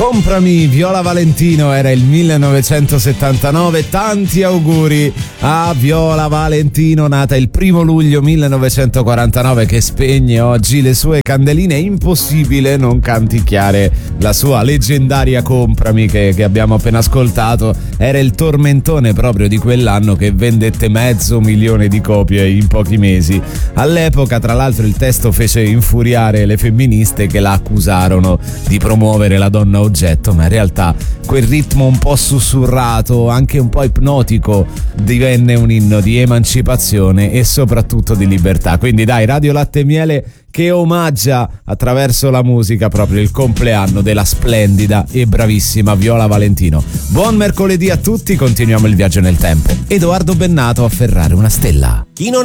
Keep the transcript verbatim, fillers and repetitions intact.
Comprami, Viola Valentino, era il millenovecentosettantanove. Tanti auguri a Viola Valentino, nata il primo luglio millenovecentoquarantanove, che spegne oggi le sue candeline. È impossibile non canticchiare la sua leggendaria Comprami che, che abbiamo appena ascoltato. Era il tormentone proprio di quell'anno, che vendette mezzo milione di copie in pochi mesi. All'epoca, tra l'altro, il testo fece infuriare le femministe, che la accusarono di promuovere la donna oggetto, ma in realtà quel ritmo un po' sussurrato, anche un po' ipnotico, divenne un inno di emancipazione e soprattutto di libertà. Quindi dai, Radio Latte e Miele che omaggia attraverso la musica proprio il compleanno della splendida e bravissima Viola Valentino. Buon mercoledì a tutti, continuiamo il viaggio nel tempo. Edoardo Bennato, Afferrare una stella. Chi non